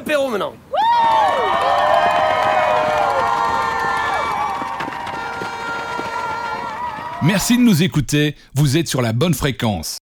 l'apéro maintenant. Merci de nous écouter, vous êtes sur la bonne fréquence.